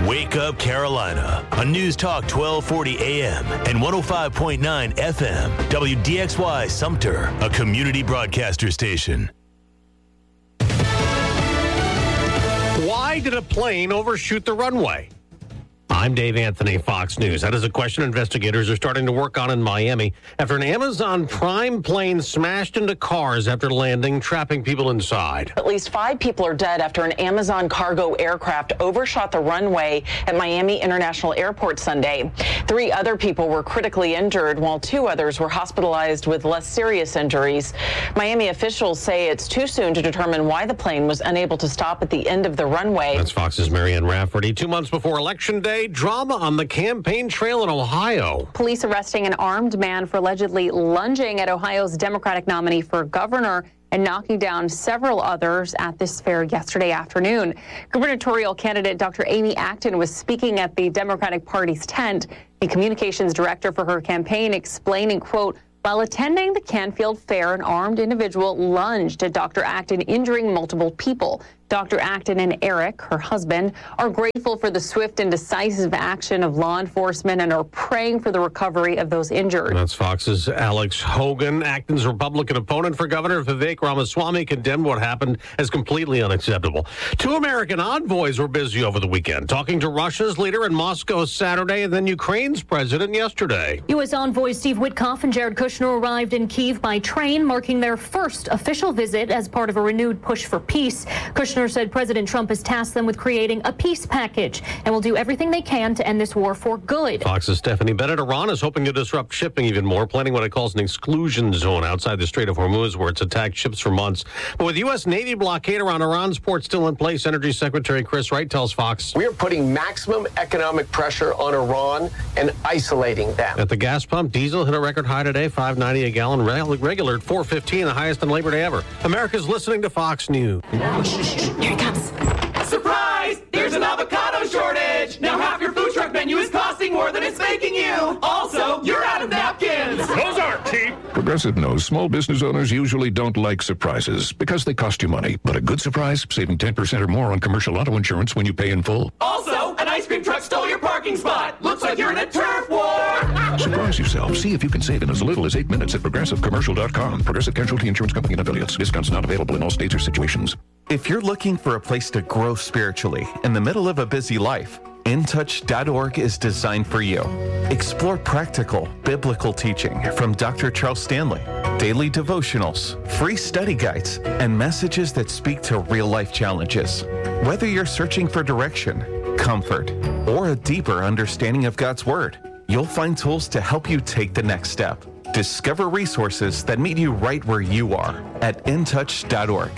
Wake Up Carolina on News Talk 1240 AM and 105.9 FM. WDXY Sumter, a community broadcaster station. Why did a plane overshoot the runway? I'm Dave Anthony, Fox News. That is a question investigators are starting to work on in Miami after an Amazon Prime plane smashed into cars after landing, trapping people inside. At least 5 people are dead after an Amazon cargo aircraft overshot the runway at Miami International Airport Sunday. 3 other people were critically injured, while 2 others were hospitalized with less serious injuries. Miami officials say it's too soon to determine why the plane was unable to stop at the end of the runway. That's Fox's Marianne Rafferty. 2 months before Election Day, drama on the campaign trail in Ohio. Police arresting an armed man for allegedly lunging at Ohio's Democratic nominee for governor and knocking down several others at this fair yesterday afternoon. Gubernatorial candidate Dr. Amy Acton was speaking at the Democratic Party's tent. The communications director for her campaign explaining, quote, while attending the Canfield Fair, an armed individual lunged at Dr. Acton, injuring multiple people. Dr. Acton and Eric, her husband, are grateful for the swift and decisive action of law enforcement and are praying for the recovery of those injured. That's Fox's Alex Hogan. Acton's Republican opponent for governor, Vivek Ramaswamy, condemned what happened as completely unacceptable. 2 American envoys were busy over the weekend, talking to Russia's leader in Moscow Saturday and then Ukraine's president yesterday. U.S. envoys Steve Witkoff and Jared Kushner arrived in Kyiv by train, marking their first official visit as part of a renewed push for peace. Kushner said President Trump has tasked them with creating a peace package and will do everything they can to end this war for good. Fox's Stephanie Bennett. Iran is hoping to disrupt shipping even more, planning what it calls an exclusion zone outside the Strait of Hormuz, where it's attacked ships for months. But with U.S. Navy blockade around Iran's port still in place, Energy Secretary Chris Wright tells Fox, we are putting maximum economic pressure on Iran and isolating them. At the gas pump, diesel hit a record high today, $5.90 a gallon, regular at $4.15, the highest on Labor Day ever. America's listening to Fox News. Here it comes. Surprise! There's an avocado shortage! Now half your food truck menu is costing more than it's making you! Also, you're out of napkins! Those aren't cheap! Progressive knows small business owners usually don't like surprises because they cost you money. But a good surprise, saving 10% or more on commercial auto insurance when you pay in full. Also, an ice cream truck stole your parking spot! Looks like you're in a turf war! Surprise yourself. See if you can save in as little as 8 minutes at ProgressiveCommercial.com. Progressive Casualty Insurance Company and affiliates. Discounts not available in all states or situations. If you're looking for a place to grow spiritually in the middle of a busy life, InTouch.org is designed for you. Explore practical, biblical teaching from Dr. Charles Stanley, daily devotionals, free study guides, and messages that speak to real-life challenges. Whether you're searching for direction, comfort, or a deeper understanding of God's Word, you'll find tools to help you take the next step. Discover resources that meet you right where you are at InTouch.org.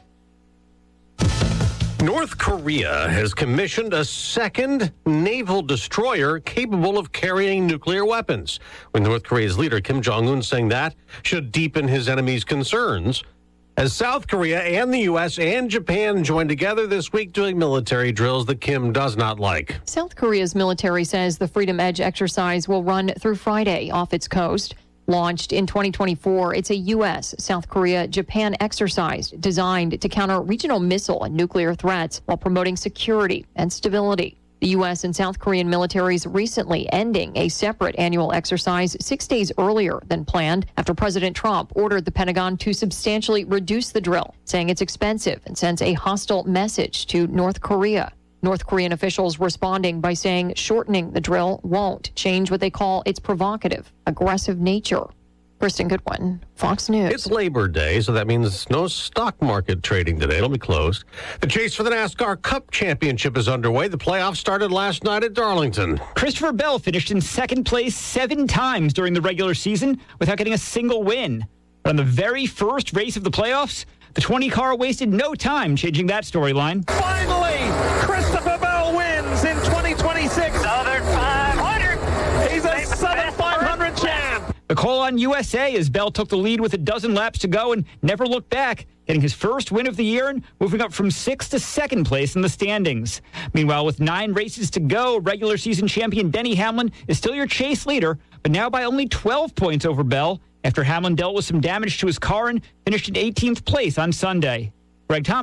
North Korea has commissioned a second naval destroyer capable of carrying nuclear weapons, with North Korea's leader Kim Jong-un saying that should deepen his enemy's concerns, as South Korea and the U.S. and Japan joined together this week doing military drills that Kim does not like. South Korea's military says the Freedom Edge exercise will run through Friday off its coast. Launched in 2024, it's a U.S., South Korea, Japan exercise designed to counter regional missile and nuclear threats while promoting security and stability. The U.S. and South Korean militaries recently ending a separate annual exercise 6 days earlier than planned after President Trump ordered the Pentagon to substantially reduce the drill, saying it's expensive and sends a hostile message to North Korea. North Korean officials responding by saying shortening the drill won't change what they call its provocative, aggressive nature. Kristen Goodwin, Fox News. It's Labor Day, so that means no stock market trading today. It'll be closed. The chase for the NASCAR Cup Championship is underway. The playoffs started last night at Darlington. Christopher Bell finished in second place 7 times during the regular season without getting a single win. But on the very first race of the playoffs, the 20 car wasted no time changing that storyline. Finally, Christopher Bell wins in 2026. Southern 500. He's a Southern 500 champ. The call on USA as Bell took the lead with a dozen laps to go and never looked back, getting his first win of the year and moving up from 6th to 2nd place in the standings. Meanwhile, with 9 races to go, regular season champion Denny Hamlin is still your chase leader, but now by only 12 points over Bell, after Hamlin dealt with some damage to his car and finished in 18th place on Sunday. Greg Thompson,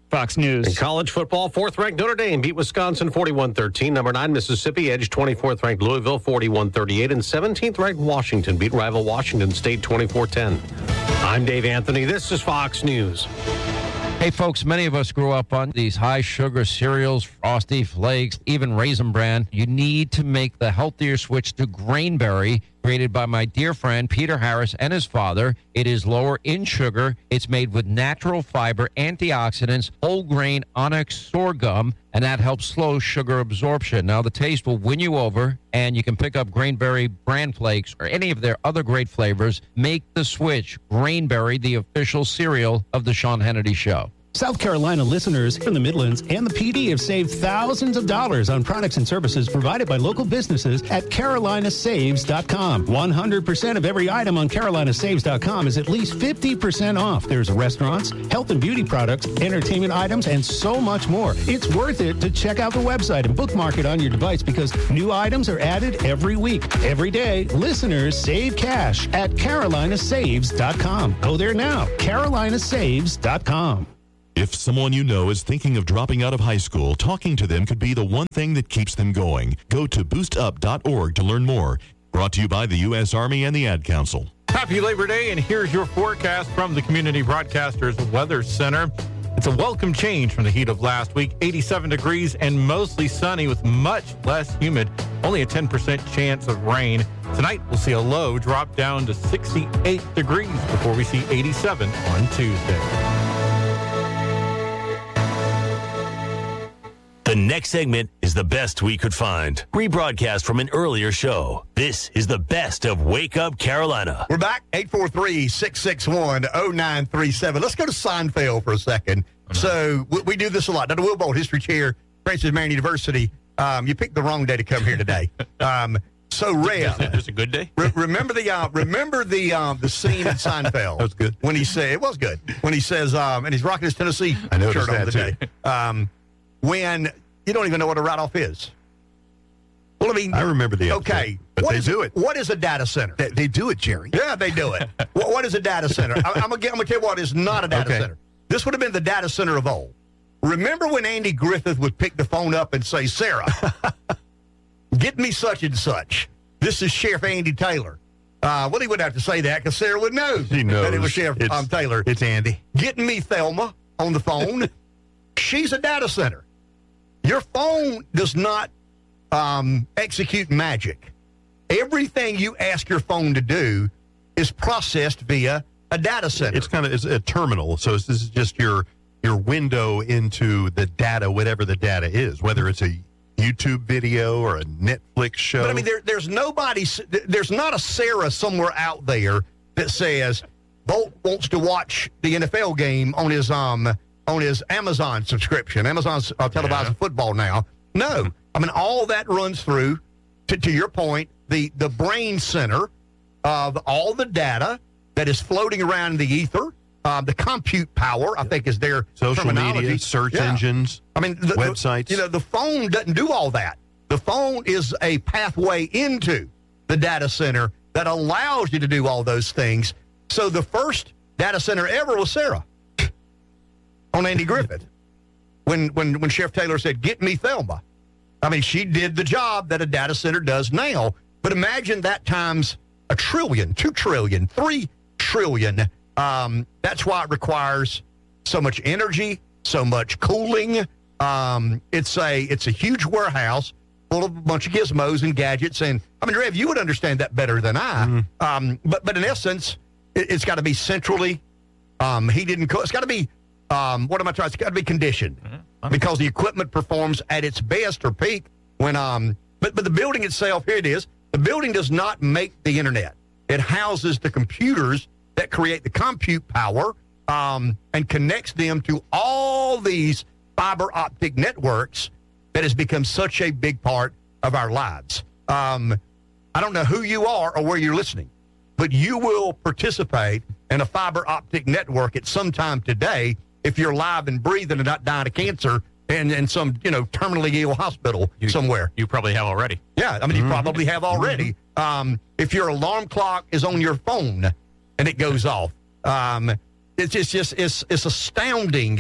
Fox News. In college football, 4th-ranked Notre Dame beat Wisconsin 41-13. Number 9, Mississippi edged 24th-ranked Louisville 41-38. And 17th-ranked Washington beat rival Washington State 24-10. I'm Dave Anthony. This is Fox News. Hey, folks, many of us grew up on these high-sugar cereals, Frosty Flakes, even Raisin Bran. You need to make the healthier switch to Grainberry, created by my dear friend Peter Harris and his father. It is lower in sugar. It's made with natural fiber, antioxidants, whole grain onyx sorghum, and that helps slow sugar absorption. Now, the taste will win you over, and you can pick up Grainberry Bran Flakes or any of their other great flavors. Make the switch. Grainberry, the official cereal of the Sean Hannity Show. South Carolina listeners in the Midlands and the PD have saved thousands of dollars on products and services provided by local businesses at carolinasaves.com. 100% of every item on carolinasaves.com is at least 50% off. There's restaurants, health and beauty products, entertainment items, and so much more. It's worth it to check out the website and bookmark it on your device because new items are added every week. Every day, listeners save cash at carolinasaves.com. Go there now, carolinasaves.com. If someone you know is thinking of dropping out of high school, talking to them could be the one thing that keeps them going. Go to boostup.org to learn more. Brought to you by the U.S. Army and the Ad Council. Happy Labor Day, and here's your forecast from the Community Broadcasters Weather Center. It's a welcome change from the heat of last week. 87 degrees and mostly sunny with much less humid. Only a 10% chance of rain. Tonight, we'll see a low drop down to 68 degrees before we see 87 on Tuesday. The next segment is the best we could find. Rebroadcast from an earlier show. This is the best of Wake Up Carolina. We're back, 843-661-0937. Let's go to Seinfeld for a second. So we do this a lot. Now, the Will Bolt History Chair, Francis Marion University, you picked the wrong day to come here today. So, Rev, just a good day. Remember the scene in Seinfeld. That was good. When he said it was good. When he says, and he's rocking his Tennessee shirt on today. When you don't even know what a write-off is. Well, I mean, I remember the episode, okay, but they do it. What is a data center? They do it, Jerry. Yeah, they do it. What is a data center? I'm gonna tell you what is not a data center. This would have been the data center of old. Remember when Andy Griffith would pick the phone up and say, "Sarah, get me such and such. This is Sheriff Andy Taylor." Well, he wouldn't have to say that because Sarah would know. She knows that it was Sheriff Taylor. It's Andy. Getting me Thelma on the phone. She's a data center. Your phone does not execute magic. Everything you ask your phone to do is processed via a data center. It's a terminal. So this is just your window into the data, whatever the data is, whether it's a YouTube video or a Netflix show. But I mean, there's not a Sarah somewhere out there that says Bolt wants to watch the NFL game on his Amazon subscription. Amazon's televising football now. No. I mean, all that runs through, to your point, the brain center of all the data that is floating around in the ether. The compute power, I think, is their social terminology. media, search engines, I mean, websites. The phone doesn't do all that. The phone is a pathway into the data center that allows you to do all those things. So the first data center ever was Sarah. On Andy Griffith, when Sheriff Taylor said, "Get me Thelma," I mean, she did the job that a data center does now. But imagine that times 1 trillion, 2 trillion, 3 trillion. That's why it requires so much energy, so much cooling. It's a huge warehouse full of a bunch of gizmos and gadgets. And I mean, Rev, you would understand that better than I. But in essence, it's got to be centrally heated and cooled. It's got to be. It's got to be conditioned because the equipment performs at its best or peak when, but the building itself, here it is. The building does not make the internet. It houses the computers that create the compute power, and connects them to all these fiber optic networks that has become such a big part of our lives. I don't know who you are or where you're listening, but you will participate in a fiber optic network at some time today if you're alive and breathing and not dying of cancer in some, terminally ill hospital somewhere. You probably have already. Yeah, I mean, you probably have already. If your alarm clock is on your phone and it goes off, it's astounding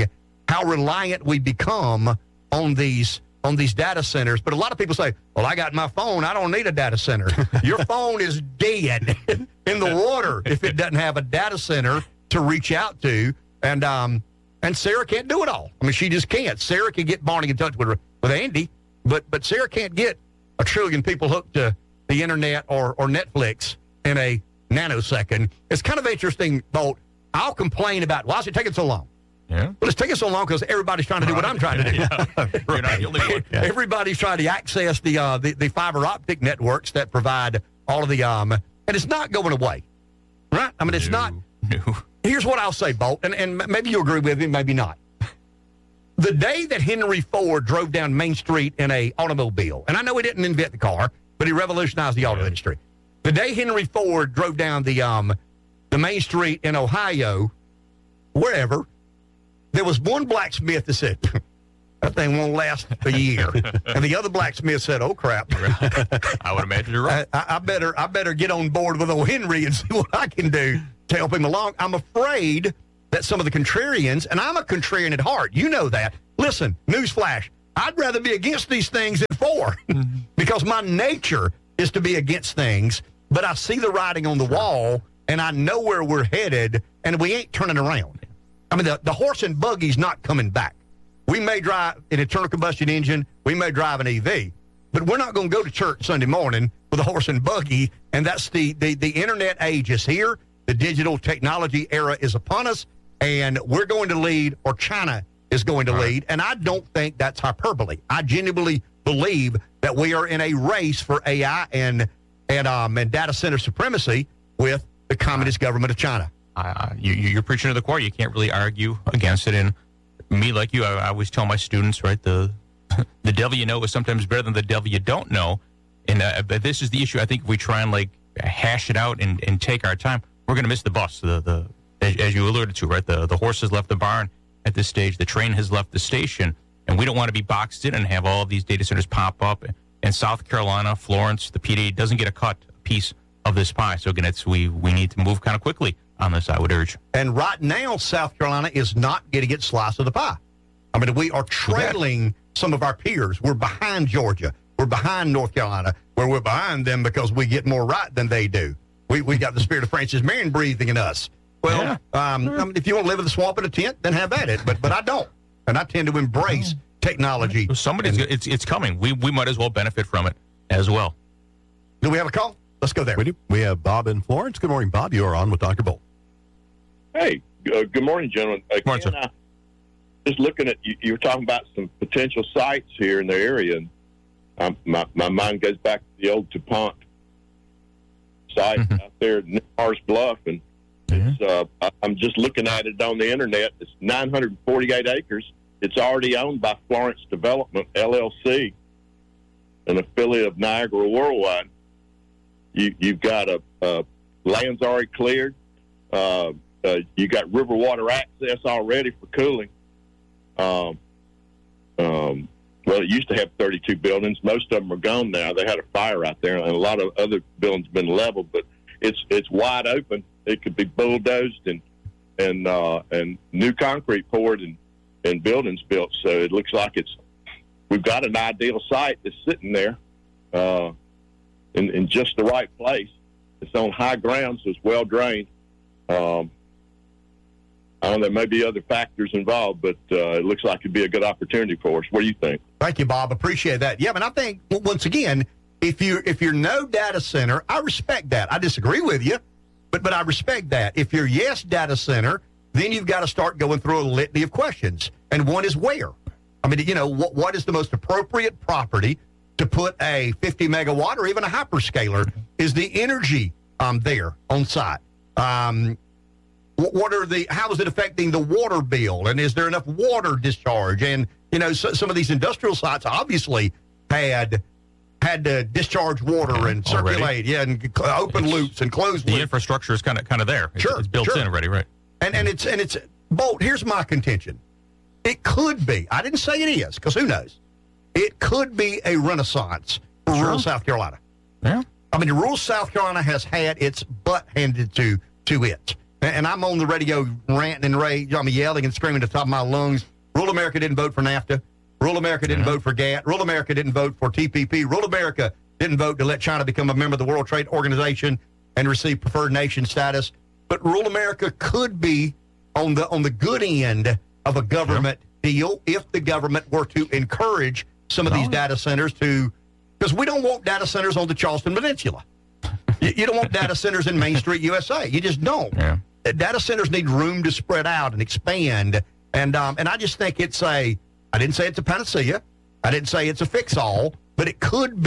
how reliant we become on these data centers. But a lot of people say, well, I got my phone. I don't need a data center. Your phone is dead in the water if it doesn't have a data center to reach out to. And Sarah can't do it all. I mean, she just can't. Sarah can get Barney in touch with Andy, but Sarah can't get 1 trillion people hooked to the internet or Netflix in a nanosecond. It's kind of interesting, Bolt. I'll complain about, why is it taking so long? Yeah. Well, it's taking so long because everybody's trying to do what I'm trying to do. You're not the only one. Everybody's trying to access the fiber optic networks that provide all of the and it's not going away, right? I mean, it's not. No. Here's what I'll say, Bolt, and maybe you agree with me, maybe not. The day that Henry Ford drove down Main Street in a automobile, and I know he didn't invent the car, but he revolutionized the auto industry. The day Henry Ford drove down the Main Street in Ohio, wherever, there was one blacksmith that said, that thing won't last a year. And the other blacksmith said, oh, crap. I would imagine you're right. I better get on board with old Henry and see what I can do to help him along. I'm afraid that some of the contrarians, and I'm a contrarian at heart, you know that. Listen, newsflash, I'd rather be against these things than for, because my nature is to be against things, but I see the writing on the wall, and I know where we're headed, and we ain't turning around. I mean, the horse and buggy's not coming back. We may drive an internal combustion engine, we may drive an EV, but we're not going to go to church Sunday morning with a horse and buggy, and that's the internet age is here. The digital technology era is upon us, and we're going to lead, or China is going to lead, and I don't think that's hyperbole. I genuinely believe that we are in a race for AI and data center supremacy with the communist government of China. You're preaching to the choir. You can't really argue against it. And me, like you, I always tell my students, right, the devil you know is sometimes better than the devil you don't know. And but this is the issue. I think if we try and hash it out and take our time, we're going to miss the bus. As you alluded to, right, the horse has left the barn at this stage. The train has left the station, and we don't want to be boxed in and have all of these data centers pop up. And South Carolina, Florence, the PD doesn't get a piece of this pie. So again, we need to move kind of quickly on this, I would urge. And right now, South Carolina is not getting its slice of the pie. I mean, we are trailing some of our peers. We're behind Georgia. We're behind North Carolina, where we're behind them because we get more right than they do. We got the spirit of Francis Marion breathing in us. Well, I mean, if you want to live in the swamp in a tent, then have at it. But I don't. And I tend to embrace technology. It's coming. We might as well benefit from it as well. Do we have a call? Let's go there. We do. We have Bob in Florence. Good morning, Bob. You are on with Dr. Bolt. Hey, good morning, gentlemen. Good morning, sir. Just looking at you were talking about some potential sites here in the area, and my mind goes back to the old DuPont site out there at Mars Bluff, and it's, I'm just looking at it on the internet. It's 948 acres. It's already owned by Florence Development, LLC, an affiliate of Niagara Worldwide. You've got a land's already cleared. You got river water access already for cooling. Well, it used to have 32 buildings. Most of them are gone now. They had a fire out there, and a lot of other buildings have been leveled. But it's wide open. It could be bulldozed and new concrete poured and buildings built. So it looks like we've got an ideal site that's sitting there in just the right place. It's on high ground, so it's well drained. I don't know, there may be other factors involved, but it looks like it'd be a good opportunity for us. What do you think? Thank you, Bob. Appreciate that. Yeah, but I think, once again, if you're no data center, I respect that. I disagree with you, but I respect that. If you're yes data center, then you've got to start going through a litany of questions. And one is where? I mean, what is the most appropriate property to put a 50 megawatt or even a hyperscaler? Is the energy there on site? How is it affecting the water bill? And is there enough water discharge? And, some of these industrial sites obviously had to discharge water and circulate, and open loops and close loops. The infrastructure is kind of there. It's built in already, right? And it's Bolt, here's my contention. It could be, I didn't say it is, because who knows? It could be a renaissance for rural South Carolina. Yeah. I mean, rural South Carolina has had its butt handed to it. And I'm on the radio ranting and yelling and screaming at the top of my lungs. Rural rural America didn't vote for NAFTA. Rural America didn't vote for GATT. Rural America didn't vote for TPP. Rural America didn't vote to let China become a member of the World Trade Organization and receive preferred nation status. But rural America could be on the good end of a government deal if the government were to encourage some of these data centers to, because we don't want data centers on the Charleston Peninsula. You don't want data centers in Main Street, USA. You just don't. Yeah. Data centers need room to spread out and expand. And I just think it's I didn't say it's a panacea. I didn't say it's a fix-all, but it could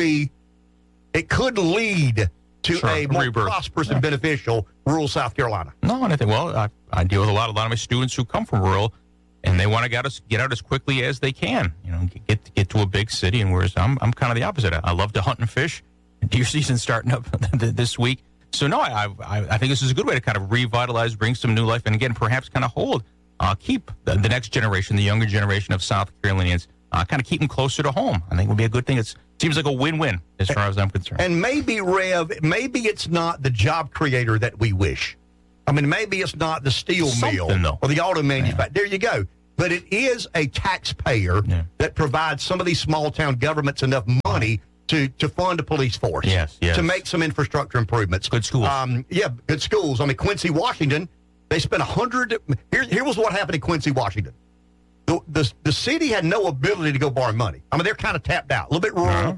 lead to a more prosperous and beneficial rural South Carolina. No, and I think, I deal with a lot of my students who come from rural, and they want to get out as quickly as they can. Get to a big city, and whereas I'm kind of the opposite. I love to hunt and fish. Deer season's starting up this week, so no, I think this is a good way to kind of revitalize, bring some new life, and again, perhaps kind of keep the next generation, the younger generation of South Carolinians, kind of keep them closer to home. I think would be a good thing. It seems like a win-win as far as I'm concerned. And maybe, Rev, it's not the job creator that we wish. I mean, maybe it's not the steel mill or the auto manufacturer. There you go. But it is a taxpayer that provides some of these small-town governments enough money to fund a police force. Yes. To make some infrastructure improvements. Good schools. Good schools. I mean, Quincy, Washington, they spent Here was what happened in Quincy, Washington. The city had no ability to go borrow money. I mean, they're kind of tapped out, a little bit rural.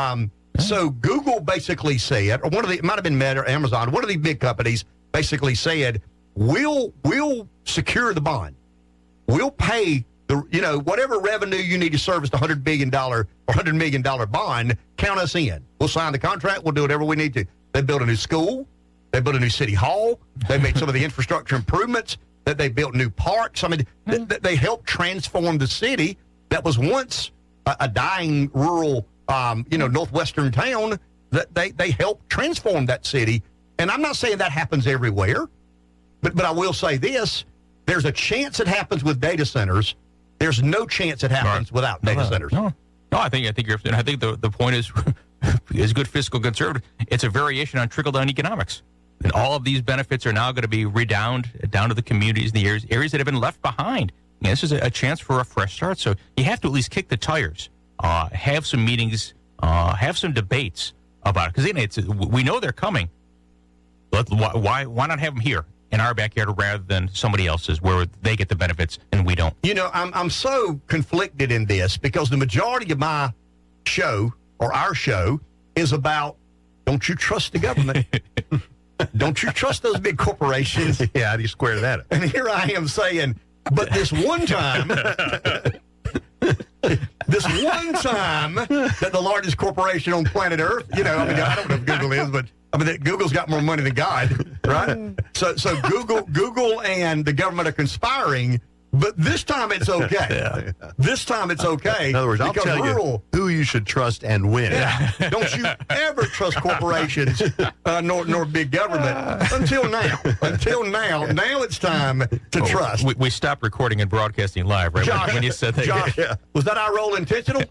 So Google basically said, or it might have been Meta or Amazon, one of these big companies basically said, we'll secure the bond. We'll pay whatever revenue you need to service the $100 billion or $100 million bond, count us in. We'll sign the contract. We'll do whatever we need to. They built a new school. They built a new city hall. They made some of the infrastructure improvements. That they built new parks. I mean, they helped transform the city that was once a dying rural, northwestern town. That they helped transform that city. And I'm not saying that happens everywhere, but I will say this: there's a chance it happens with data centers. There's no chance it happens without data centers. No, I think the point is good fiscal conservative. It's a variation on trickle down economics. And all of these benefits are now going to be down to the communities in the areas that have been left behind. And this is a chance for a fresh start. So you have to at least kick the tires, have some meetings, have some debates about it. Because we know they're coming. Why not have them here in our backyard rather than somebody else's where they get the benefits and we don't? I'm so conflicted in this because the majority of my show or our show is about don't you trust the government? Don't you trust those big corporations? Yeah, how do you square that? And here I am saying, but this one time that the largest corporation on planet Earth, I don't know if Google is, but Google's got more money than God, right? So Google and the government are conspiring. But this time it's okay. Yeah. This time it's okay. In other words, I'll tell you who you should trust and when. Yeah. Don't you ever trust corporations nor big government until now. Now it's time to trust. We stopped recording and broadcasting live, right? Josh, when you said that. Josh, was that our role intentional?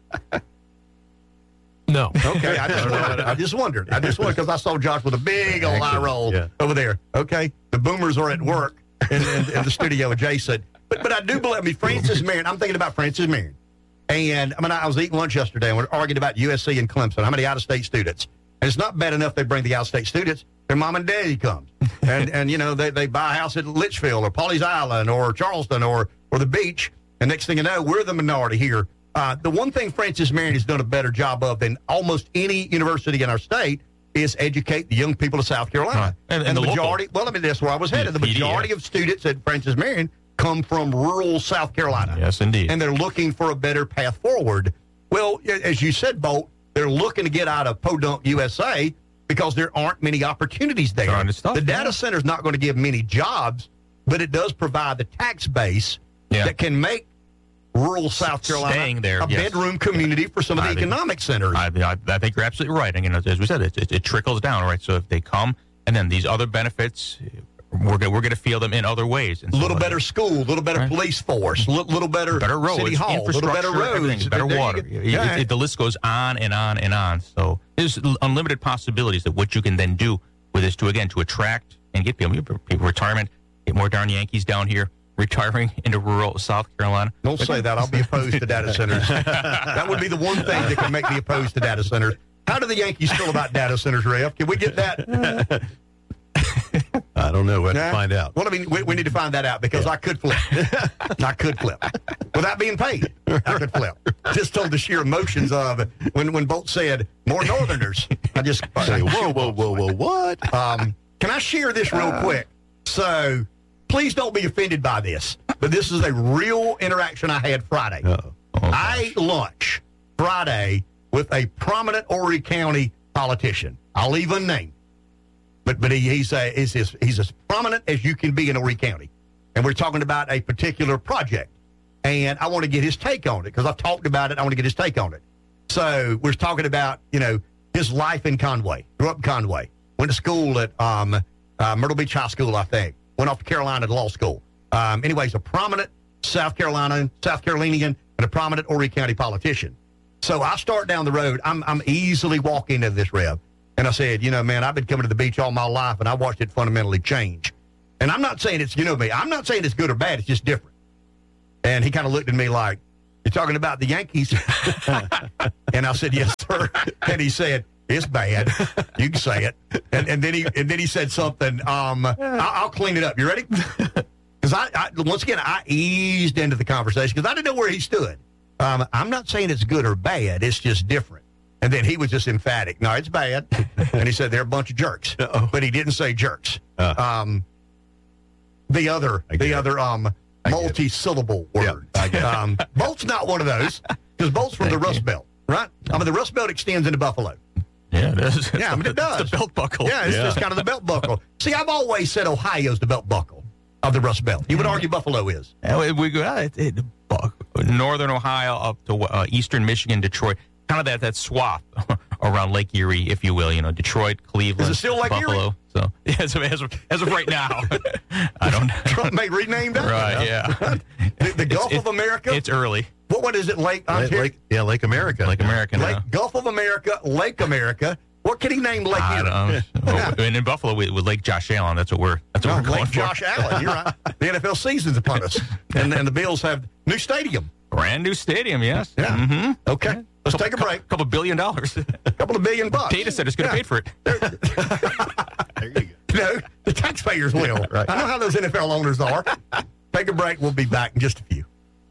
No. Okay, I just wondered because I saw Josh with a big old eye roll over there. Okay, the boomers are at work in the studio adjacent. But I do believe, Francis Marion, I'm thinking about Francis Marion. And, I was eating lunch yesterday and we're arguing about USC and Clemson, how many out-of-state students. And it's not bad enough they bring the out-of-state students. Their mom and daddy comes. and they buy a house at Litchfield or Pawleys Island or Charleston or the beach. And next thing you know, we're the minority here. The one thing Francis Marion has done a better job of than almost any university in our state is educate the young people of South Carolina. And the majority, that's where I was headed. The majority of students at Francis Marion come from rural South Carolina. Yes, indeed. And they're looking for a better path forward. Well, as you said, Bolt, they're looking to get out of Podunk, USA, because there aren't many opportunities there. The data center is not going to give many jobs, but it does provide the tax base that can make rural South Carolina a bedroom community for some of the economic centers. I think you're absolutely right. And as we said, it trickles down, right? So if they come, and then these other benefits, we're going to feel them in other ways. A little better school, a little better police force, a little better roads, city hall, infrastructure, little better roads, better water. The list goes on and on and on. So there's unlimited possibilities of what you can then do with this to attract and get people retirement, get more darn Yankees down here. retiring into rural South Carolina. Don't say that. I'll be opposed to data centers. That would be the one thing that can make me opposed to data centers. How do the Yankees feel about data centers, Rev? Can we get that? I don't know. We have to find out. Well, I mean, we need to find that out because I could flip. I could flip. Without being paid, I could flip. Just told the sheer emotions of when Bolt said, more Northerners. I just say, whoa, what? Can I share this real quick? So please don't be offended by this, but this is a real interaction I had Friday. I ate lunch Friday with a prominent Horry County politician. I'll even name. But he's as prominent as you can be in Horry County. And we're talking about a particular project. And I want to get his take on it because I've talked about it. I want to get his take on it. So we're talking about, his life in Conway. Grew up in Conway. Went to school at Myrtle Beach High School, I think. Went off to Carolina to law school. Anyways, a prominent South Carolinian, and a prominent Horry County politician. So I start down the road. I'm easily walking into this, Rev. And I said, man, I've been coming to the beach all my life, and I watched it fundamentally change. And I'm not saying it's, me, I'm not saying it's good or bad. It's just different. And he kind of looked at me like, you're talking about the Yankees? And I said, yes, sir. And he said, it's bad. You can say it. And then he said something. I'll clean it up. You ready? Because once again, I eased into the conversation because I didn't know where he stood. I'm not saying it's good or bad. It's just different. And then he was just emphatic. No, it's bad. And he said they're a bunch of jerks. But he didn't say jerks. The other multi-syllable word. Bolt's not one of those because Bolt's from the Rust Belt, right? I mean, the Rust Belt extends into Buffalo. Yeah, it does. Yeah, I mean, it does. It's the belt buckle. Yeah, it's just kind of the belt buckle. See, I've always said Ohio's the belt buckle of the Rust Belt. You would argue Buffalo is. We go northern Ohio up to eastern Michigan, Detroit. Kind of that swath around Lake Erie, if you will. Detroit, Cleveland, is it still Lake Buffalo. Erie? So yeah, as of right now, I don't know. Trump may rename that. Right? Yeah. The Gulf of America. It's early. What is it? Lake Ontario? Lake America. Lake America. Gulf of America, Lake America. What can he name Lake Erie? And in Buffalo with Lake Josh Allen. That's what we're going Lake for. Josh Allen. You're right. The NFL season's upon us, and the Bills have new stadium. Brand new stadium. Yes. Yeah. Mm-hmm. Okay. Let's take a break. $2 billion. $2 billion. Data center's going to pay for it. There you go. The taxpayers will. Right. I know how those NFL owners are. Take a break. We'll be back in just a few.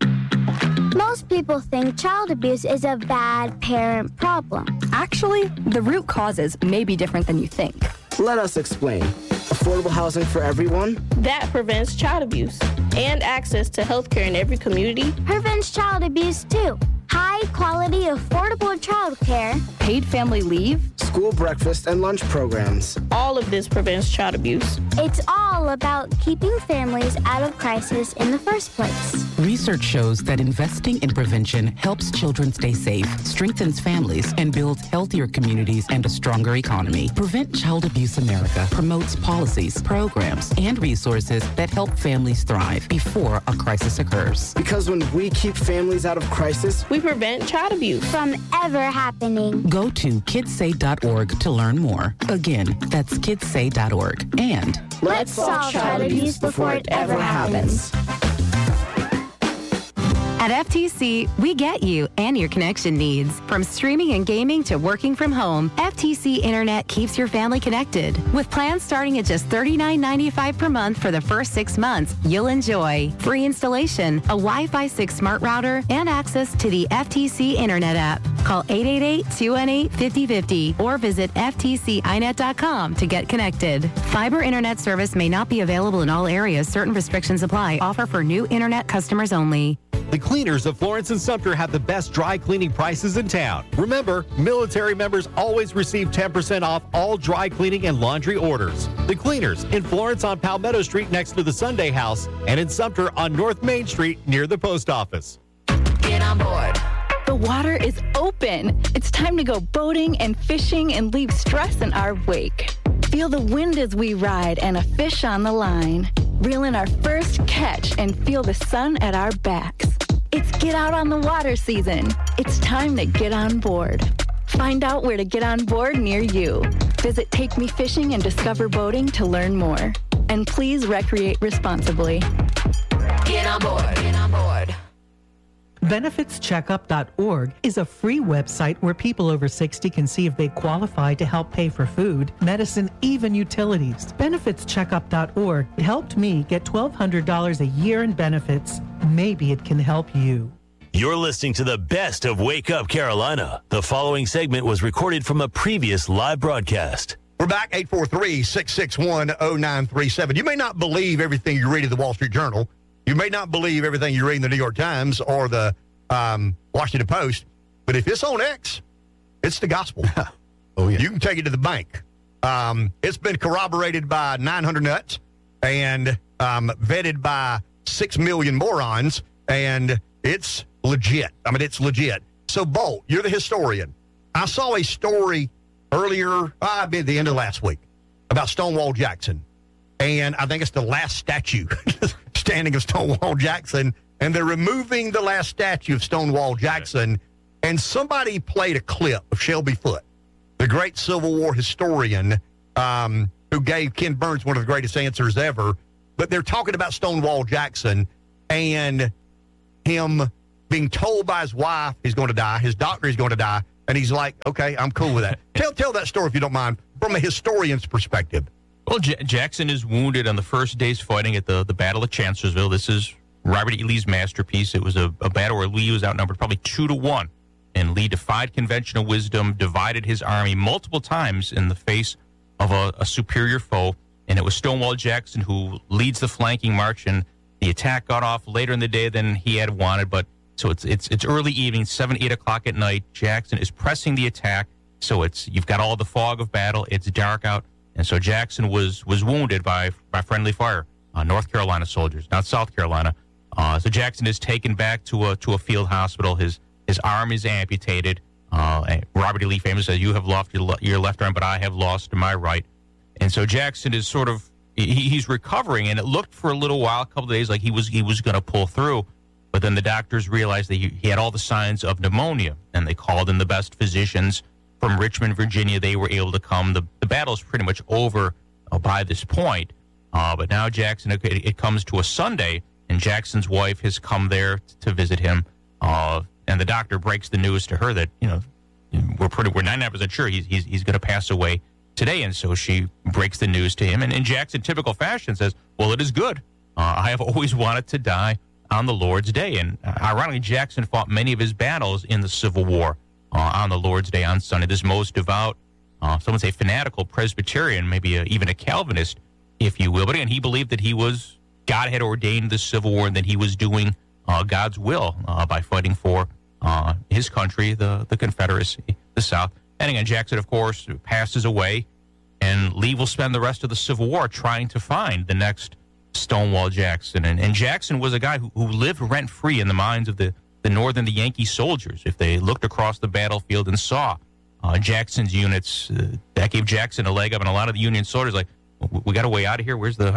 Most people think child abuse is a bad parent problem. Actually, the root causes may be different than you think. Let us explain. Affordable housing for everyone? That prevents child abuse. And access to health care in every community. Prevents child abuse, too. High-quality, affordable child care. Paid family leave. School breakfast and lunch programs. All of this prevents child abuse. It's all about keeping families out of crisis in the first place. Research shows that investing in prevention helps children stay safe, strengthens families, and builds healthier communities and a stronger economy. Prevent Child Abuse America promotes policies, programs, and resources that help families thrive before a crisis occurs. Because when we keep families out of crisis, we prevent child abuse from ever happening. Go to kidssay.org to learn more. Again, that's kidssay.org. And let's solve child abuse before it ever happens. At FTC, we get you and your connection needs. From streaming and gaming to working from home, FTC Internet keeps your family connected. With plans starting at just $39.95 per month for the first 6 months, you'll enjoy free installation, a Wi-Fi 6 smart router, and access to the FTC Internet app. Call 888-218-5050 or visit ftcinet.com to get connected. Fiber Internet service may not be available in all areas. Certain restrictions apply. Offer for new Internet customers only. The cleaners of Florence and Sumter have the best dry cleaning prices in town. Remember, military members always receive 10% off all dry cleaning and laundry orders. The cleaners in Florence on Palmetto Street next to the Sunday House and in Sumter on North Main Street near the post office. Get on board. The water is open. It's time to go boating and fishing and leave stress in our wake. Feel the wind as we ride and a fish on the line. Reel in our first catch and feel the sun at our backs. It's get out on the water season. It's time to get on board. Find out where to get on board near you. Visit Take Me Fishing and Discover Boating to learn more. And please recreate responsibly. Get on board. Get on board. BenefitsCheckup.org is a free website where people over 60 can see if they qualify to help pay for food, medicine, even utilities. BenefitsCheckup.org helped me get $1,200 a year in benefits. Maybe it can help you. You're listening to the best of Wake Up Carolina. The following segment was recorded from a previous live broadcast. We're back, 843-661-0937. You may not believe everything you read in the Wall Street Journal. You may not believe everything you read in the New York Times or the Washington Post, but if it's on X, it's the gospel. Oh, yeah. You can take it to the bank. It's been corroborated by 900 nuts and vetted by 6 million morons, and it's legit. I mean, it's legit. So, Bolt, you're the historian. I saw a story earlier, at the end of last week, about Stonewall Jackson. And I think it's the last statue standing of Stonewall Jackson. And they're removing the last statue of Stonewall Jackson. And somebody played a clip of Shelby Foote, the great Civil War historian, who gave Ken Burns one of the greatest answers ever. But they're talking about Stonewall Jackson and him being told by his wife he's going to die, his doctor is going to die. And he's like, okay, I'm cool with that. Tell that story, if you don't mind, from a historian's perspective. Well, Jackson is wounded on the first day's fighting at the Battle of Chancellorsville. This is Robert E. Lee's masterpiece. It was a battle where Lee was outnumbered probably 2-1. And Lee defied conventional wisdom, divided his army multiple times in the face of a superior foe. And it was Stonewall Jackson who leads the flanking march. And the attack got off later in the day than he had wanted. But so it's early evening, 7, 8 o'clock at night. Jackson is pressing the attack. So you've got all the fog of battle. It's dark out. And so Jackson was wounded by friendly fire, North Carolina soldiers, not South Carolina. So Jackson is taken back to a field hospital. His arm is amputated. Robert E. Lee famously says, "You have lost your left arm, but I have lost my right." And so Jackson is sort of he's recovering, and it looked for a little while, a couple of days, like he was going to pull through. But then the doctors realized that he had all the signs of pneumonia, and they called in the best physicians from Richmond, Virginia. They were able to come. The battle's pretty much over by this point. But now Jackson, it comes to a Sunday, and Jackson's wife has come there to visit him. And the doctor breaks the news to her that, we're 99% sure he's going to pass away today. And so she breaks the news to him. And in Jackson typical fashion says, well, it is good. I have always wanted to die on the Lord's Day. And ironically, Jackson fought many of his battles in the Civil War on the Lord's Day, on Sunday. This most devout, some would say fanatical Presbyterian, maybe even a Calvinist, if you will. But again, he believed that God had ordained the Civil War and that he was doing God's will by fighting for his country, the Confederacy, the South. And again, Jackson, of course, passes away, and Lee will spend the rest of the Civil War trying to find the next Stonewall Jackson. And Jackson was a guy who lived rent-free in the minds of the Northern, the Yankee soldiers. If they looked across the battlefield and saw Jackson's units, that gave Jackson a leg up, and a lot of the Union soldiers like, we got a way out of here. Where's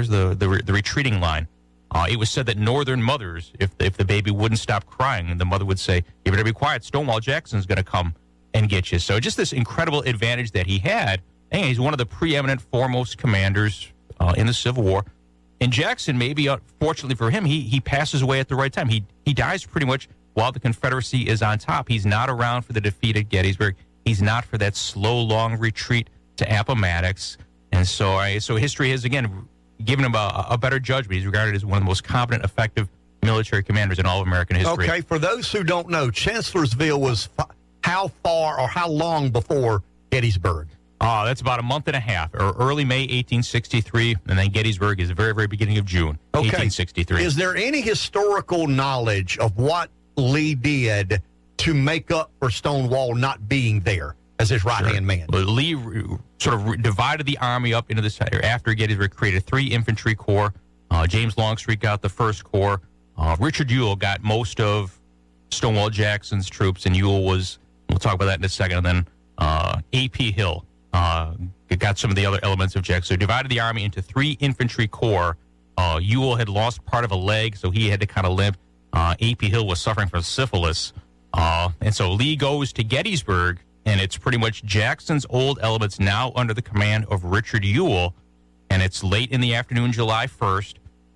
the retreating line? It was said that Northern mothers, if the baby wouldn't stop crying, the mother would say, "You better be quiet. Stonewall Jackson's going to come and get you." So just this incredible advantage that he had. And he's one of the preeminent, foremost commanders in the Civil War. And Jackson, maybe fortunately for him, he passes away at the right time. He dies pretty much while the Confederacy is on top. He's not around for the defeat at Gettysburg. He's not for that slow, long retreat to Appomattox. And so history has, again, given him a better judgment. He's regarded as one of the most competent, effective military commanders in all of American history. Okay, for those who don't know, Chancellorsville was how far or how long before Gettysburg? That's about a month and a half, or early May 1863, and then Gettysburg is the very, very beginning of June 1863. Is there any historical knowledge of what Lee did to make up for Stonewall not being there as his right-hand man? Well, Lee sort of divided the army up into this. After Gettysburg, created 3 infantry corps. James Longstreet got the 1st Corps. Richard Ewell got most of Stonewall Jackson's troops, and Ewell was, we'll talk about that in a second, and then A.P. Hill got some of the other elements of Jackson. So divided the army into 3 infantry corps. Ewell had lost part of a leg, so he had to kind of limp. A.P. Hill was suffering from syphilis. And so Lee goes to Gettysburg, and it's pretty much Jackson's old elements now under the command of Richard Ewell. And it's late in the afternoon, July 1st.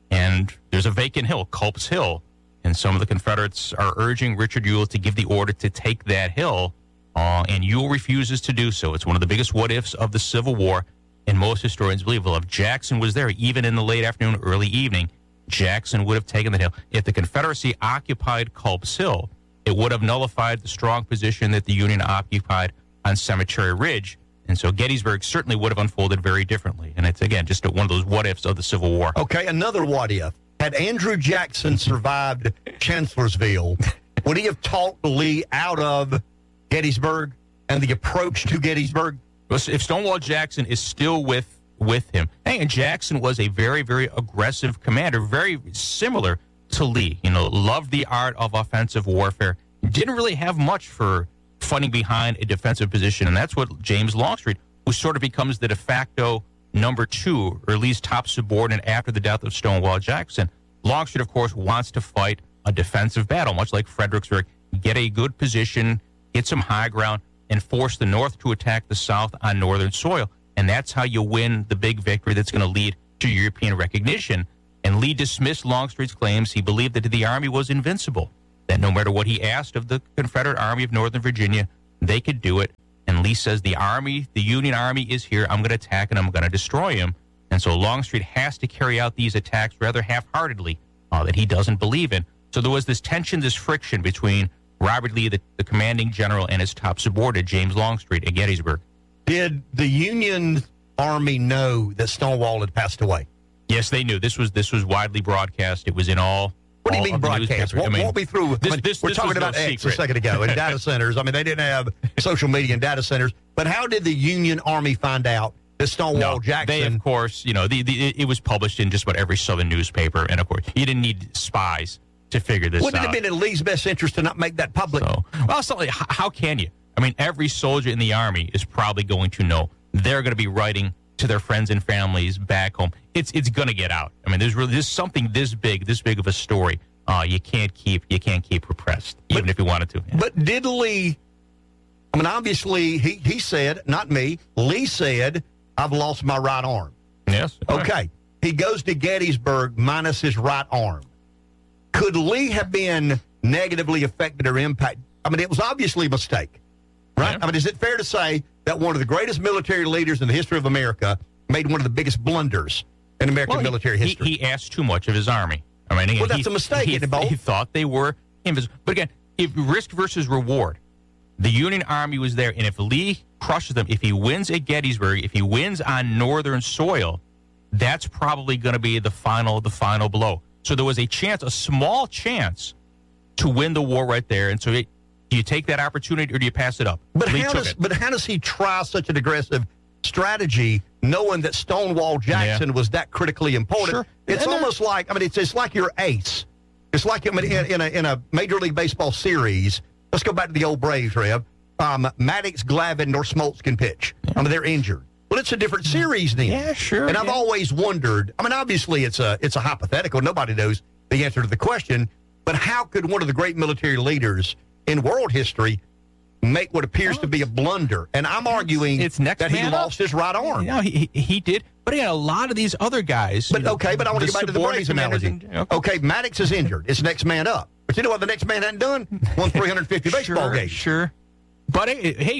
and there's a vacant hill, Culp's Hill, and some of the Confederates are urging Richard Ewell to give the order to take that hill, and Ewell refuses to do so. It's one of the biggest what-ifs of the Civil War, and most historians believe, well, if Jackson was there, even in the late afternoon, early evening, Jackson would have taken the hill. If the Confederacy occupied Culp's Hill, it would have nullified the strong position that the Union occupied on Cemetery Ridge. And so Gettysburg certainly would have unfolded very differently. And it's, again, just one of those what-ifs of the Civil War. Okay, another what-if. Had Andrew Jackson survived Chancellorsville, would he have talked Lee out of Gettysburg and the approach to Gettysburg? If Stonewall Jackson is still with him, and Jackson was a very, very aggressive commander, very similar to Lee. Loved the art of offensive warfare. Didn't really have much for fighting behind a defensive position, and that's what James Longstreet, who sort of becomes the de facto number 2, or at least top subordinate after the death of Stonewall Jackson. Longstreet, of course, wants to fight a defensive battle, much like Fredericksburg, get a good position, get some high ground, and force the North to attack the South on Northern soil. And that's how you win the big victory that's going to lead to European recognition. And Lee dismissed Longstreet's claims. He believed that the Army was invincible, that no matter what he asked of the Confederate Army of Northern Virginia, they could do it. And Lee says, the Union Army is here. I'm going to attack and I'm going to destroy him. And so Longstreet has to carry out these attacks rather half-heartedly that he doesn't believe in. So there was this tension, this friction between Robert Lee, the commanding general, and his top subordinate, James Longstreet, at Gettysburg. Did the Union Army know that Stonewall had passed away? Yes, they knew. This was widely broadcast. It was in all. What do you mean broadcast? Walk me through. We're talking about X a second ago and data centers. I mean, they didn't have social media and data centers. But how did the Union Army find out that Stonewall Jackson? They, of course, it was published in just about every Southern newspaper. And, of course, you didn't need spies to figure this out. Wouldn't it have been in Lee's best interest to not make that public? How can you? I mean, every soldier in the Army is probably going to know. They're going to be writing to their friends and families back home. It's going to get out. I mean, there's something this big of a story. You can't keep repressed, even if you wanted to. Yeah. But did Lee? I mean, obviously, he said, not me. Lee said, "I've lost my right arm." Yes. Okay. Right. He goes to Gettysburg minus his right arm. Could Lee have been negatively affected or impacted? I mean, it was obviously a mistake, right? Yeah. I mean, is it fair to say that one of the greatest military leaders in the history of America made one of the biggest blunders in American military history? He asked too much of his army. I mean, well, that's a mistake. He thought they were invisible. But again, if risk versus reward, the Union Army was there, and if Lee crushes them, if he wins at Gettysburg, if he wins on Northern soil, that's probably going to be the final blow. So there was a small chance, to win the war right there. And so do you take that opportunity or do you pass it up? But how does he try such an aggressive strategy, knowing that Stonewall Jackson was that critically important? Sure. It's almost like, it's like your ace. It's like in a Major League Baseball series. Let's go back to the old Braves, Rev. Maddox, Glavine, nor Smoltz can pitch. I mean, they're injured. Well, it's a different series then. Yeah, sure. And I've always wondered, I mean, obviously it's a hypothetical. Nobody knows the answer to the question. But how could one of the great military leaders in world history make what appears to be a blunder? And I'm arguing that he lost his right arm. No, he did. But again, a lot of these other guys. But I want to go back to the Braves analogy. Okay, Maddox is injured. It's next man up. But you know what the next man hadn't done? Won 350 baseball games. Sure. But hey,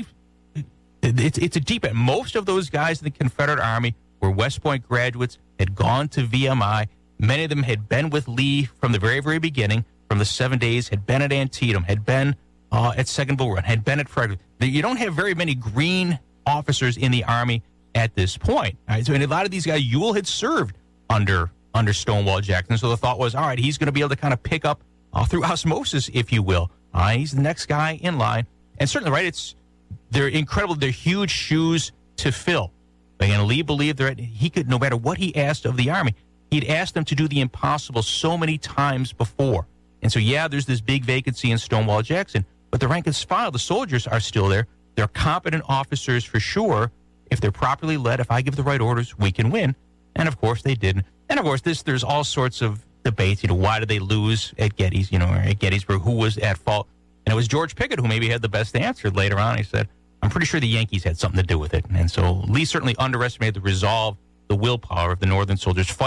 it's a deep end. Most of those guys in the Confederate Army were West Point graduates, had gone to VMI. Many of them had been with Lee from the very, very beginning, from the 7 days, had been at Antietam, had been at Second Bull Run, had been at Frederick. You don't have very many green officers in the Army at this point. Right? So, and a lot of these guys, Ewell had served under Stonewall Jackson. So the thought was, all right, he's going to be able to kind of pick up through osmosis, if you will. He's the next guy in line. And certainly, right, they're incredible. They're huge shoes to fill. And Lee believed that he could, no matter what he asked of the Army, he'd asked them to do the impossible so many times before. And so, there's this big vacancy in Stonewall Jackson, but the rank and file, the soldiers are still there. They're competent officers for sure. If they're properly led, if I give the right orders, we can win. And of course, they didn't. And of course, there's all sorts of debates. Why did they lose at Gettysburg? Who was at fault? And it was George Pickett who maybe had the best answer later on. He said, I'm pretty sure the Yankees had something to do with it. And so Lee certainly underestimated the resolve, the willpower of the Northern soldiers fighting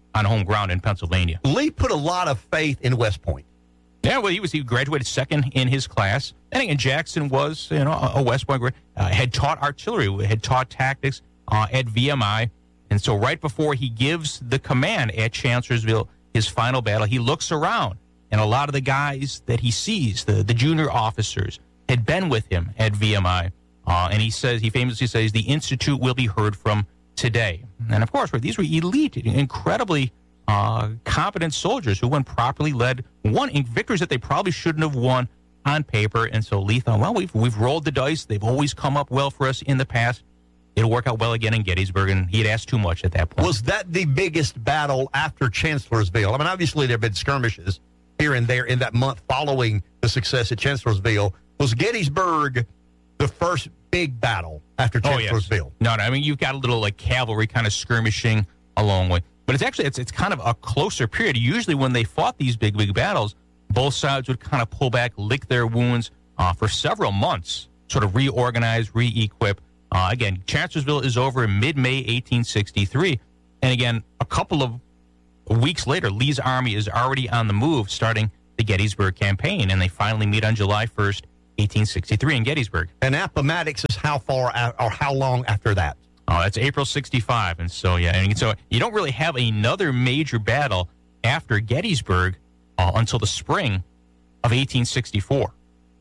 on home ground in Pennsylvania. Lee put a lot of faith in West Point. Yeah, well, he graduated second in his class. And again, Jackson was, a West Point grad, had taught artillery, had taught tactics at VMI. And so right before he gives the command at Chancellorsville, his final battle, he looks around. And a lot of the guys that he sees, the junior officers, had been with him at VMI. And he famously says, the Institute will be heard from today. And of course, these were elite, incredibly competent soldiers who, when properly led, won in victories that they probably shouldn't have won on paper. And so Lee thought, well, we've rolled the dice. They've always come up well for us in the past. It'll work out well again in Gettysburg, and he had asked too much at that point. Was that the biggest battle after Chancellorsville? I mean, obviously there have been skirmishes here and there in that month following the success at Chancellorsville. Was Gettysburg the first big battle after Chancellorsville? No, I mean, you've got a little cavalry kind of skirmishing along the way. But it's actually, it's kind of a closer period. Usually when they fought these big battles, both sides would kind of pull back, lick their wounds for several months, sort of reorganize, re-equip. Again, Chancellorsville is over in mid-May 1863. And again, a couple of weeks later, Lee's army is already on the move, starting the Gettysburg campaign. And they finally meet on July 1st, 1863 in Gettysburg. And Appomattox is how far or how long after that? Oh, that's April 65. And so, and so you don't really have another major battle after Gettysburg until the spring of 1864.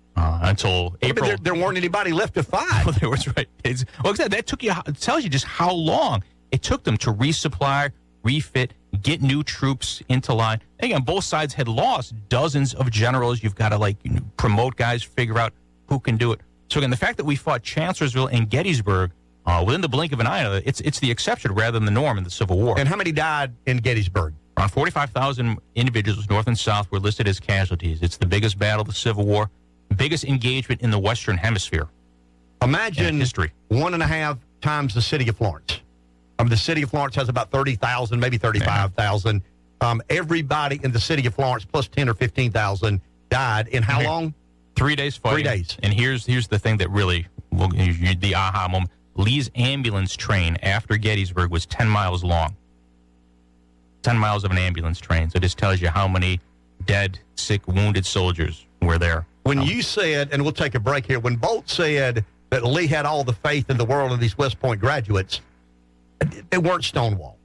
Until April. But there weren't anybody left to fight. Well, there was, right. That tells you just how long it took them to resupply, refit, get new troops into line. And again, both sides had lost dozens of generals. You've got to promote guys, figure out who can do it. So again, the fact that we fought Chancellorsville and Gettysburg within the blink of an eye, it's the exception rather than the norm in the Civil War. And how many died in Gettysburg? Around 45,000 individuals, north and south, were listed as casualties. It's the biggest battle of the Civil War, biggest engagement in the Western Hemisphere. Imagine history. 1.5 times the city of Florence. The city of Florence has about 30,000, maybe 35,000. Everybody in the city of Florence, plus 10 or 15,000, died in how long? 3 days fighting. 3 days. And here's the thing that really, the aha moment. Lee's ambulance train after Gettysburg was 10 miles long. 10 miles of an ambulance train. So it just tells you how many dead, sick, wounded soldiers were there. When you said, and we'll take a break here, when Bolt said that Lee had all the faith in the world in these West Point graduates, they weren't Stonewall.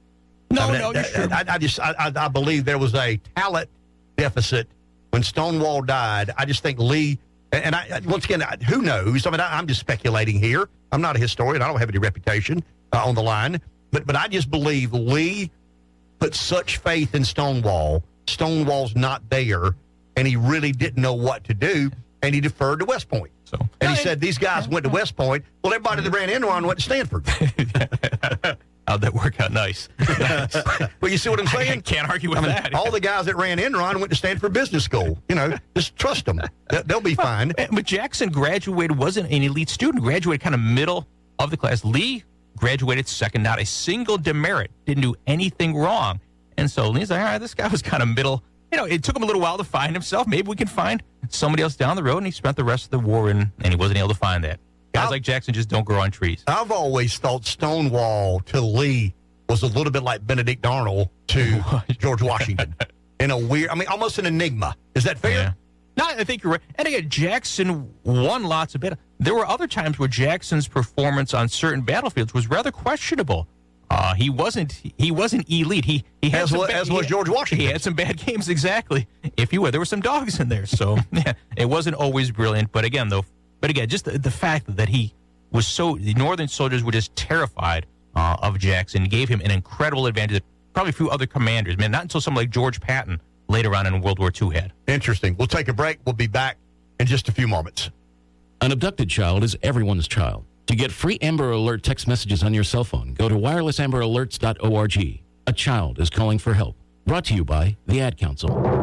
I believe there was a talent deficit when Stonewall died. I just think Lee, and once again, who knows? I mean, I'm just speculating here. I'm not a historian. I don't have any reputation on the line. But I just believe Lee put such faith in Stonewall. Stonewall's not there, and he really didn't know what to do, and he deferred to West Point. And he said, these guys went to West Point. Well, everybody that ran Enron went to Stanford. How'd that work out? Nice. Well, you see what I'm saying? I can't argue with that. All the guys that ran Enron went to Stanford Business School. Just trust them. They'll be fine. But Jackson wasn't an elite student, graduated kind of middle of the class. Lee graduated second, not a single demerit, didn't do anything wrong. And so Lee's like, all right, this guy was kind of middle. It took him a little while to find himself. Maybe we can find somebody else down the road. And he spent the rest of the war and he wasn't able to find that. Guys like Jackson just don't grow on trees. I've always thought Stonewall to Lee was a little bit like Benedict Arnold to George Washington. In a weird, almost an enigma. Is that fair? Yeah. No, I think you're right. And again, Jackson won lots of battles. There were other times where Jackson's performance on certain battlefields was rather questionable. He wasn't elite. He had as was George Washington. He had some bad games, exactly. If you will, there were some dogs in there, so yeah, it wasn't always brilliant. But again, just the fact that he was the Northern soldiers were just terrified of Jackson, gave him an incredible advantage that probably few other commanders, not until someone like George Patton later on in World War II had. Interesting. We'll take a break. We'll be back in just a few moments. An abducted child is everyone's child. To get free Amber Alert text messages on your cell phone, go to wirelessamberalerts.org. A child is calling for help. Brought to you by the Ad Council.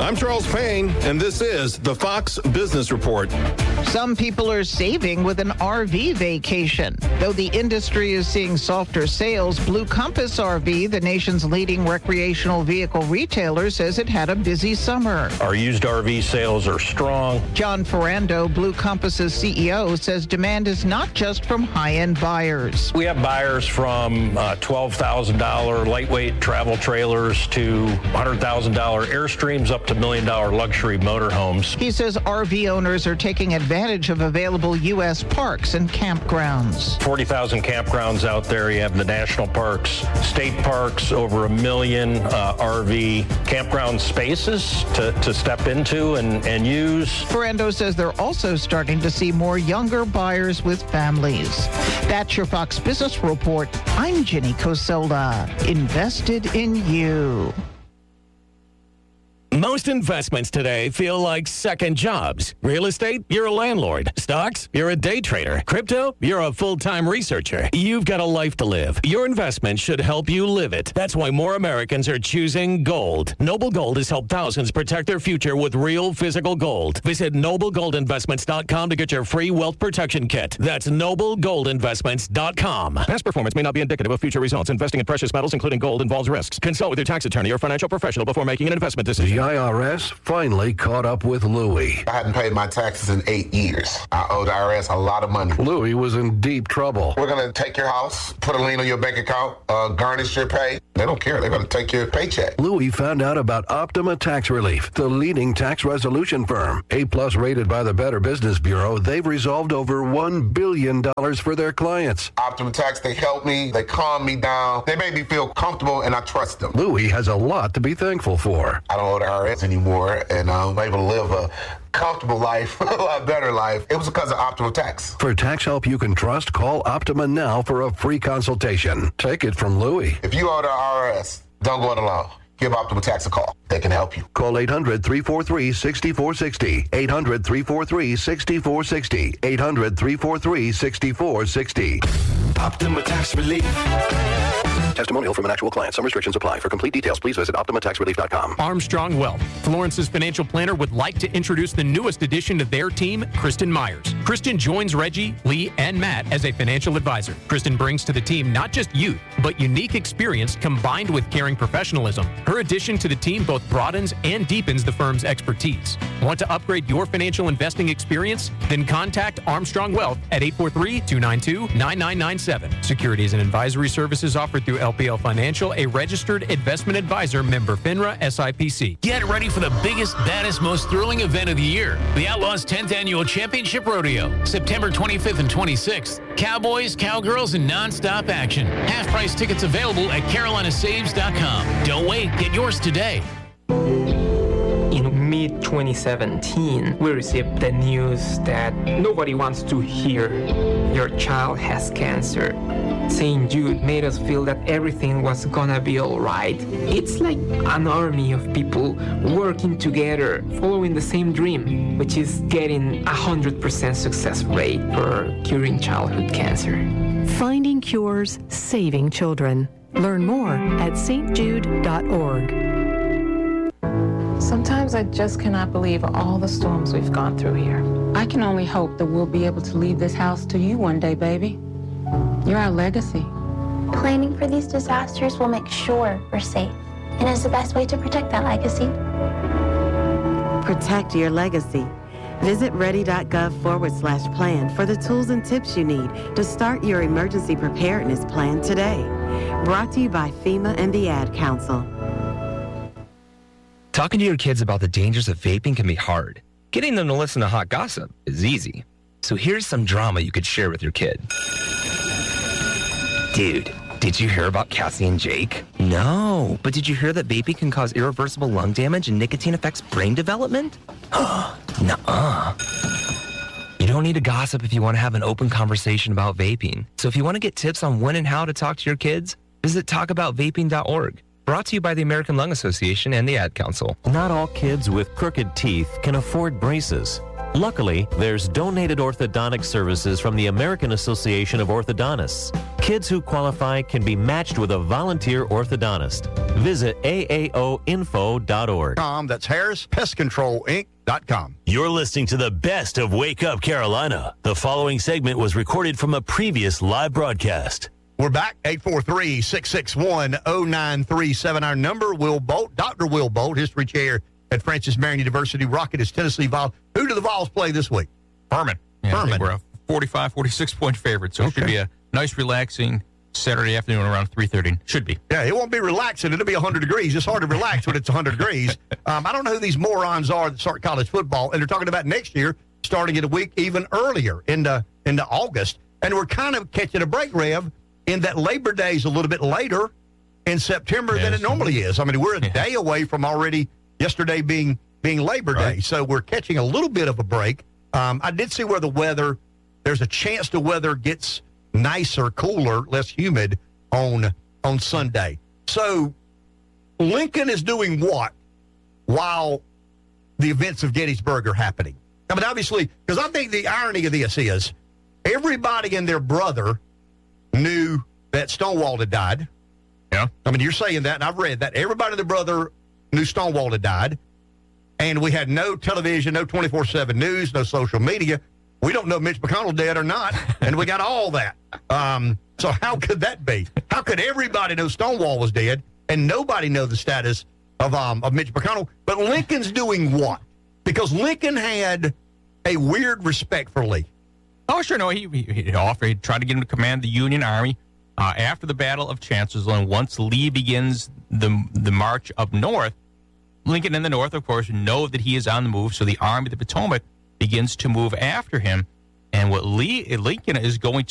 I'm Charles Payne, and this is the Fox Business Report. Some people are saving with an RV vacation. Though the industry is seeing softer sales, Blue Compass RV, the nation's leading recreational vehicle retailer, says it had a busy summer. Our used RV sales are strong. John Ferrando, Blue Compass's CEO, says demand is not just from high-end buyers. We have buyers from $12,000 lightweight travel trailers to $100,000 Airstreams up to $1 million luxury motorhomes. He says RV owners are taking advantage of available U.S. parks and campgrounds. 40,000 campgrounds out there. You have the national parks, state parks, over 1 million RV campground spaces to step into and use. Ferrando says they're also starting to see more younger buyers with families. That's your Fox Business Report. I'm Jenny Cosola. Invested in you. Most investments today feel like second jobs. Real estate, you're a landlord. Stocks, you're a day trader. Crypto, you're a full-time researcher. You've got a life to live. Your investment should help you live it. That's why more Americans are choosing gold. Noble Gold has helped thousands protect their future with real physical gold. Visit NobleGoldInvestments.com to get your free wealth protection kit. That's NobleGoldInvestments.com. Past performance may not be indicative of future results. Investing in precious metals, including gold, involves risks. Consult with your tax attorney or financial professional before making an investment decision. The IRS finally caught up with Louie. I hadn't paid my taxes in 8 years. I owe the IRS a lot of money. Louie was in deep trouble. We're going to take your house, put a lien on your bank account, garnish your pay. They don't care. They're going to take your paycheck. Louie found out about Optima Tax Relief, the leading tax resolution firm. A-plus rated by the Better Business Bureau, they've resolved over $1 billion for their clients. Optima Tax, they helped me. They calmed me down. They made me feel comfortable, and I trust them. Louie has a lot to be thankful for. I don't owe the IRS anymore, and I'm able to live a comfortable life, a lot better life. It was because of Optima Tax. For tax help you can trust, call Optima now for a free consultation. Take it from Louie. If you owe the IRS, don't go it alone. Give Optima Tax a call. They can help you. Call 800-343-6460. 800-343-6460. 800-343-6460. Optima Tax Relief. Testimonial from an actual client. Some restrictions apply. For complete details, please visit OptimaTaxRelief.com. Armstrong Wealth, Florence's financial planner, would like to introduce the newest addition to their team, Kristen Myers. Kristen joins Reggie, Lee, and Matt as a financial advisor. Kristen brings to the team not just youth, but unique experience combined with caring professionalism. Her addition to the team both broadens and deepens the firm's expertise. Want to upgrade your financial investing experience? Then contact Armstrong Wealth at 843-292-9997. Securities and advisory services offered through LPL Financial, a registered investment advisor, member FINRA SIPC. Get ready for the biggest, baddest, most thrilling event of the year. The Outlaws 10th Annual Championship Rodeo, September 25th and 26th. Cowboys, cowgirls, and non-stop action. Half-price tickets available at CarolinaSaves.com. Don't wait. Get yours today. In mid-2017, we received the news that nobody wants to hear. Your child has cancer. St. Jude made us feel that everything was gonna be all right. It's like an army of people working together, following the same dream, which is getting 100% success rate for curing childhood cancer. Finding cures, saving children. Learn more at stjude.org. Sometimes I just cannot believe all the storms we've gone through here. I can only hope that we'll be able to leave this house to you one day, baby. You're our legacy. Planning for these disasters will make sure we're safe and is the best way to protect that legacy. Protect your legacy. Visit ready.gov/plan for the tools and tips you need to start your emergency preparedness plan today. Brought to you by FEMA and the Ad Council. Talking to your kids about the dangers of vaping can be hard. Getting them to listen to hot gossip is easy. So here's some drama you could share with your kid. Dude, did you hear about Cassie and Jake? No, but did you hear that vaping can cause irreversible lung damage and nicotine affects brain development? Nuh-uh. You don't need to gossip if you want to have an open conversation about vaping. So if you want to get tips on when and how to talk to your kids, visit talkaboutvaping.org. Brought to you by the American Lung Association and the Ad Council. Not all kids with crooked teeth can afford braces. Luckily, there's donated orthodontic services from the American Association of Orthodontists. Kids who qualify can be matched with a volunteer orthodontist. Visit aaoinfo.org. That's HarrisPestControlInc.com. You're listening to the best of Wake Up Carolina. The following segment was recorded from a previous live broadcast. We're back, 843-661-0937. Our number, Will Bolt, Dr. Will Bolt, history chair at Francis Marion University, rocking his Tennessee Vols. Who do the Vols play this week? Furman. Yeah, I think we're a 45, 46-point favorite, so it should be a nice, relaxing Saturday afternoon around 3:30. Should be. Yeah, it won't be relaxing. It'll be 100 degrees. It's hard to relax when it's 100 degrees. I don't know who these morons are that start college football, and they're talking about next year starting it a week even earlier into August. And we're kind of catching a break, Rev, in that Labor Day is a little bit later in September than it normally is. I mean, we're a day away from already yesterday being Labor Day, so we're catching a little bit of a break. I did see where the weather, there's a chance the weather gets nicer, cooler, less humid on Sunday. So Lincoln is doing what while the events of Gettysburg are happening? I mean, obviously, because I think the irony of this is everybody and their brother knew that Stonewall had died. Yeah. I mean, you're saying that, and I've read that. Everybody and their brother knew Stonewall had died, and we had no television, no 24/7 news, no social media. We don't know if Mitch McConnell dead or not, and we got all that. So how could that be? How could everybody know Stonewall was dead and nobody know the status of Mitch McConnell? But Lincoln's doing what? Because Lincoln had a weird respect for Lee. Oh, sure. No, he tried to get him to command the Union Army after the Battle of Chancellorsville. Once Lee begins the march up north, Lincoln and the North, of course, know that he is on the move, so the Army of the Potomac begins to move after him. And what Lincoln is going